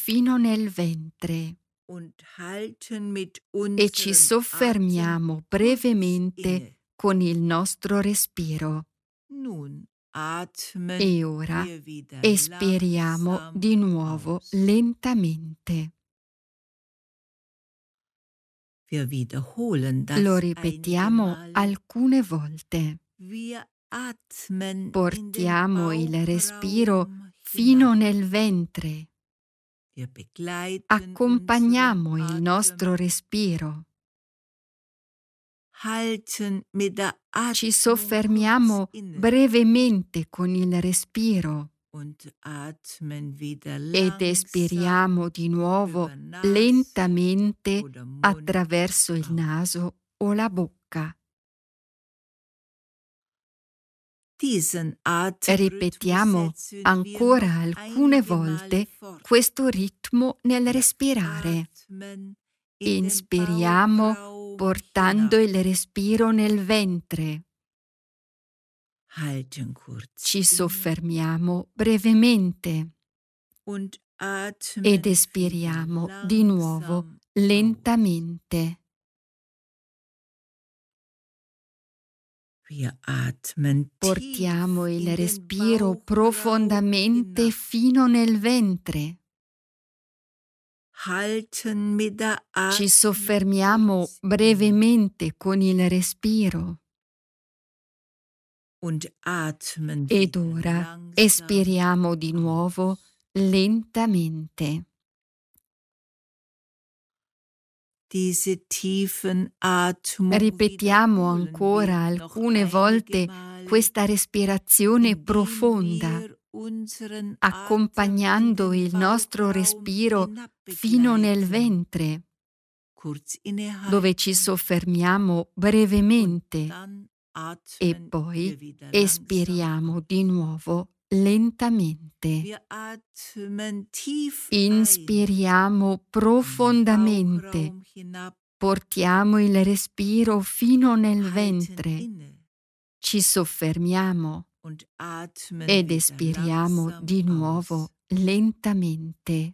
fino nel ventre e ci soffermiamo brevemente con il nostro respiro. E ora espiriamo di nuovo lentamente. Lo ripetiamo alcune volte. Portiamo il respiro fino nel ventre. Accompagniamo il nostro respiro. Ci soffermiamo brevemente con il respiro ed espiriamo di nuovo lentamente attraverso il naso o la bocca. Ripetiamo ancora alcune volte questo ritmo nel respirare. Inspiriamo portando il respiro nel ventre. Ci soffermiamo brevemente ed espiriamo di nuovo lentamente. Portiamo il respiro profondamente fino nel ventre. Ci soffermiamo brevemente con il respiro. Ed ora espiriamo di nuovo lentamente. Ripetiamo ancora alcune volte questa respirazione profonda, accompagnando il nostro respiro fino nel ventre, dove ci soffermiamo brevemente e poi espiriamo di nuovo lentamente. Inspiriamo profondamente, portiamo il respiro fino nel ventre, ci soffermiamo ed espiriamo di nuovo lentamente.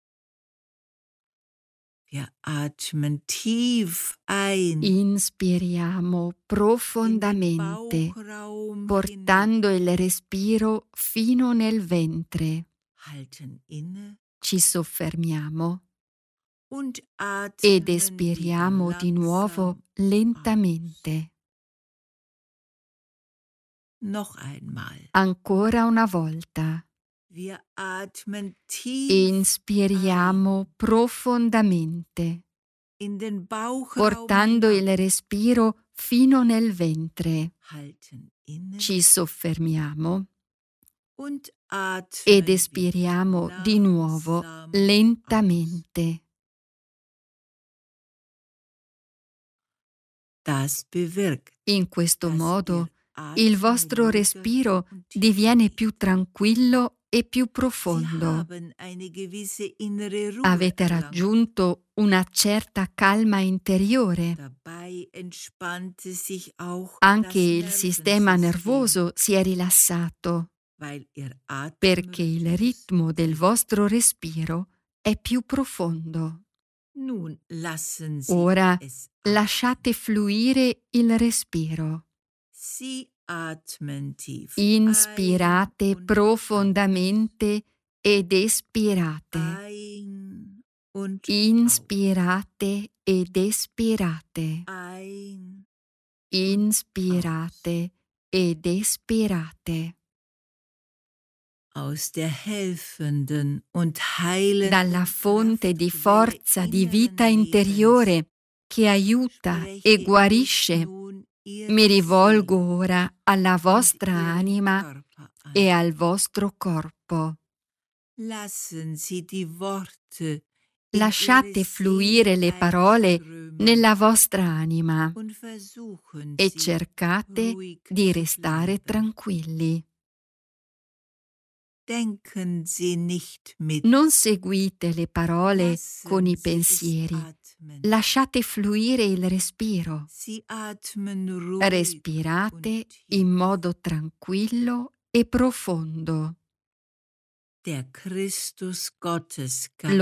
Inspiriamo profondamente, portando il respiro fino nel ventre. Ci soffermiamo ed espiriamo di nuovo lentamente. Ancora una volta. Inspiriamo profondamente, portando il respiro fino nel ventre. Ci soffermiamo ed espiriamo di nuovo lentamente. In questo modo il vostro respiro diviene più tranquillo e più profondo. Avete raggiunto una certa calma interiore. Anche il sistema nervoso si è rilassato, perché il ritmo del vostro respiro è più profondo. Ora lasciate fluire il respiro. Inspirate profondamente ed espirate. Inspirate ed espirate. Inspirate ed espirate. Dalla fonte di forza di vita interiore che aiuta e guarisce, mi rivolgo ora alla vostra anima e al vostro corpo. Lasciate fluire le parole nella vostra anima e cercate di restare tranquilli. Non seguite le parole con i pensieri. Lasciate fluire il respiro. Respirate in modo tranquillo e profondo.